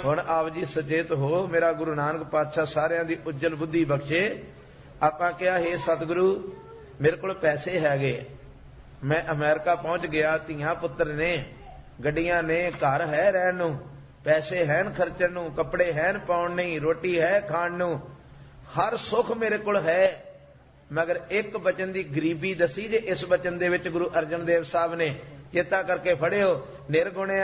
ਹੁਣ ਆਪ ਜੀ ਸੁਚੇਤ ਹੋ, ਮੇਰਾ ਗੁਰੂ ਨਾਨਕ ਪਾਤਸ਼ਾਹ ਸਾਰਿਆਂ ਦੀ ਉੱਜਲ ਬੁੱਧੀ ਬਖਸ਼ੇ। ਆਪਾਂ ਕਿਹਾ, ਹੇ ਸਤਿਗੁਰੂ, ਮੇਰੇ ਕੋਲ ਪੈਸੇ ਹੈਗੇ, ਮੈਂ ਅਮਰੀਕਾ ਪਹੁੰਚ ਗਿਆ, ਧੀਆਂ ਪੁੱਤਰ ਨੇ, ਗੱਡੀਆਂ ਨੇ, ਘਰ ਹੈ ਰਹਿਣ ਨੂੰ, ਪੈਸੇ ਹੈਨ ਖਰਚਣ ਨੂੰ, ਕੱਪੜੇ ਹੈਨ ਪਾਉਣ ਨਹੀਂ, ਰੋਟੀ ਹੈ ਖਾਣ ਨੂੰ, ਹਰ ਸੁੱਖ ਮੇਰੇ ਕੋਲ ਹੈ। ਮਗਰ ਇੱਕ ਬਚਨ ਦੀ ਗਰੀਬੀ ਦੱਸੀ ਜੇ। ਇਸ ਬਚਨ ਦੇ ਵਿੱਚ ਗੁਰੂ ਅਰਜਨ ਦੇਵ ਸਾਹਿਬ ਨੇ ਚੇਤਾ ਕਰਕੇ ਫੜਿਓ, ਨਿਰਗੁਣ